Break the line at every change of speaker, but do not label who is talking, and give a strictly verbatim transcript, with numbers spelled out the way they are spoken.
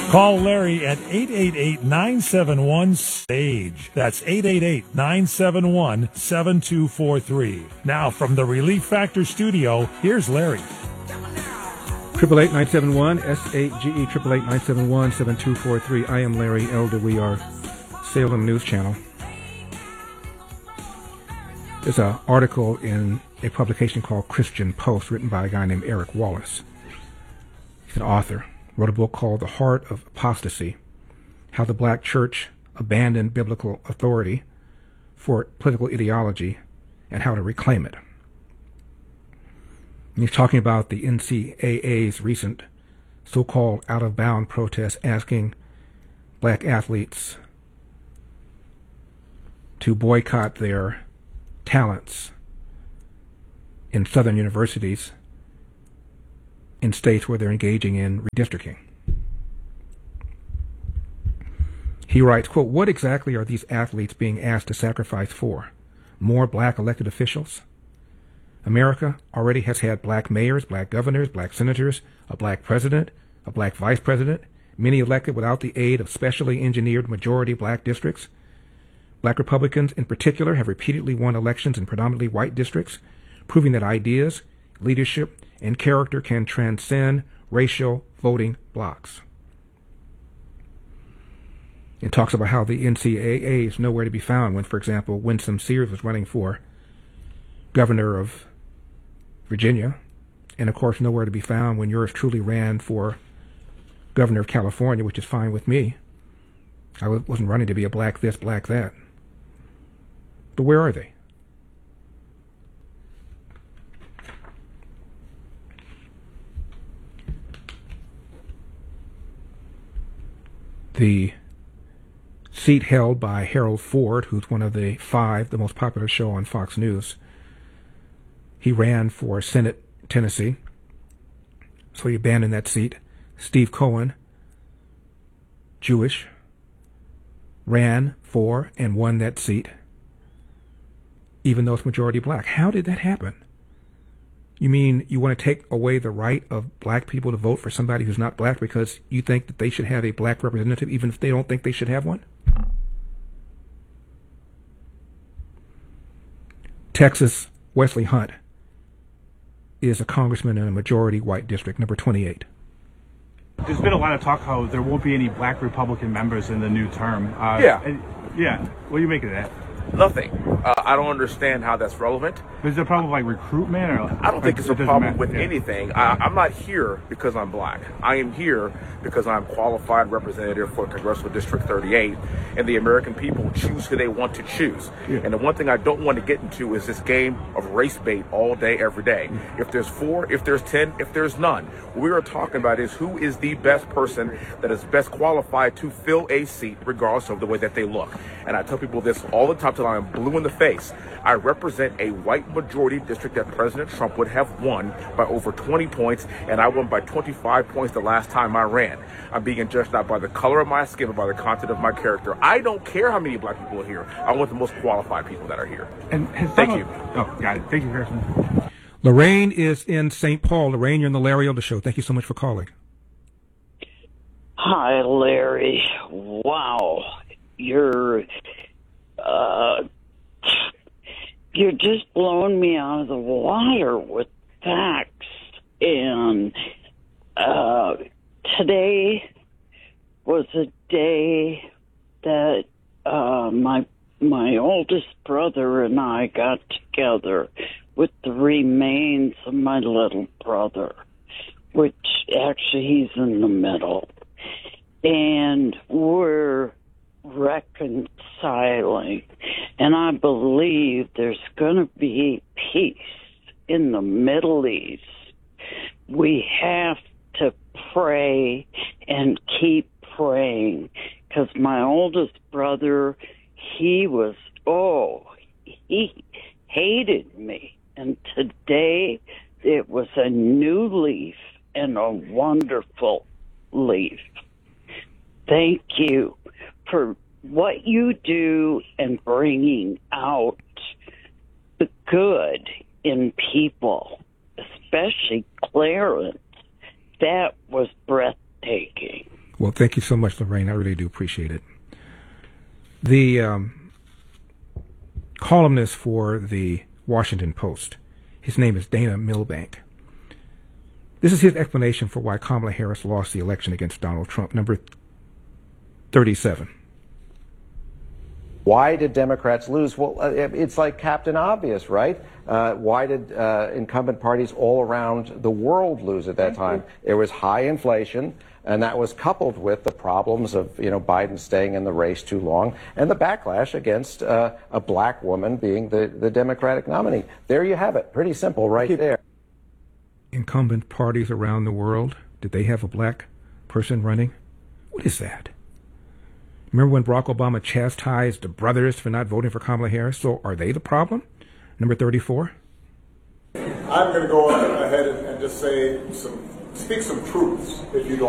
Call Larry at eight eight eight, nine seven one, S A G E. That's eight eight eight, nine seven one, seven two four three. Now, from the Relief Factor studio, here's Larry.
Triple eight nine seven one S A G E triple eight nine seven one seven two four three. I am Larry Elder. We are Salem News Channel. There's an article in a publication called Christian Post, written by a guy named Eric Wallace. He's an author. Wrote a book called The Heart of Apostasy: How the Black Church Abandoned Biblical Authority for Political Ideology and How to Reclaim It. And he's talking about the N C A A's recent so-called out-of-bound protest asking black athletes to boycott their talents in southern universities in states where they're engaging in redistricting. He writes, quote, "What exactly are these athletes being asked to sacrifice for? More black elected officials? America already has had black mayors, black governors, black senators, a black president, a black vice president, many elected without the aid of specially engineered majority black districts. Black Republicans in particular have repeatedly won elections in predominantly white districts, proving that ideas, leadership, and character can transcend racial voting blocs." It talks about how the N C A A is nowhere to be found when, for example, Winsome Sears was running for governor of Virginia, and of course nowhere to be found when yours truly ran for governor of California, which is fine with me. I wasn't running to be a black this, black that. But where are they? The seat held by Harold Ford, who's one of the five, the most popular show on Fox News. He ran for Senate, Tennessee, so he abandoned that seat. Steve Cohen, Jewish, ran for and won that seat, even though it's majority black. How did that happen? You mean you want to take away the right of black people to vote for somebody who's not black because you think that they should have a black representative even if they don't think they should have one? Texas, Wesley Hunt is a congressman in a majority white district, number twenty-eight.
There's been a lot of talk how there won't be any black Republican members in the new term. Uh,
yeah.
And, yeah. What do you make of that?
Nothing. Uh, I don't understand how that's relevant.
Is there a problem with like recruitment? Or,
I don't think
or
it's a
it
problem
matter?
with
yeah.
anything. I, I'm not here because I'm black. I am here because I'm qualified representative for Congressional District thirty-eight, and the American people choose who they want to choose.
Yeah.
And the one thing I don't want to get into is this game of race bait all day, every day. Yeah. If there's four, if there's ten, if there's none, what we are talking about is who is the best person that is best qualified to fill a seat, regardless of the way that they look. And I tell people this all the time till I'm blue in the face. I represent a white majority district that President Trump would have won by over twenty points, and I won by twenty-five points the last time I ran. I'm being judged not by the color of my skin, but by the content of my character. I don't care how many black people are here. I want the most qualified people that are here.
And
thank you.
Oh, got it. Thank you, Harrison.
Lorraine is in Saint Paul. Lorraine, you're in the Larry Elder Show. Thank you so much for calling.
Hi, Larry. Wow. You're, uh, you're just blowing me out of the water with facts. And, uh, today was a day that, uh, my, my oldest brother and I got together with the remains of my little brother, which actually he's in the middle. And we're reconciling. And I believe there's going to be peace in the Middle East. We have to pray and keep praying, because my oldest brother, he was, oh, he hated me. And today it was a new leaf and a wonderful leaf. Thank you for what you do and bringing out the good in people, especially Clarence. That was breathtaking.
Well, thank you so much, Lorraine. I really do appreciate it. The um, columnist for the Washington Post, his name is Dana Milbank. This is his explanation for why Kamala Harris lost the election against Donald Trump. Number thirty-seven.
Why did Democrats lose? Well, uh, it's like Captain Obvious, right? Uh, why did uh, incumbent parties all around the world lose at that time? There was high inflation, and that was coupled with the problems of, you know, Biden staying in the race too long and the backlash against uh, a black woman being the, the Democratic nominee. There you have it. Pretty simple right there.
Incumbent parties around the world, did they have a black person running? What is that? Remember when Barack Obama chastised the brothers for not voting for Kamala Harris? So are they the problem? Number thirty-four.
I'm going to go ahead and, and just say some, speak some truths, if you don't.